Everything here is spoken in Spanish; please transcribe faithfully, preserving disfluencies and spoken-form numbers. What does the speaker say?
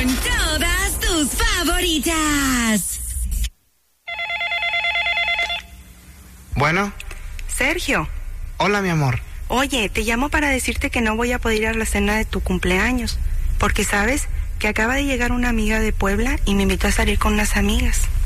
Con todas tus favoritas. Bueno. Sergio. Hola, mi amor. Oye, te llamo para decirte que no voy a poder ir a la cena de tu cumpleaños, porque sabes que acaba de llegar una amiga de Puebla y me invitó a salir con unas amigas.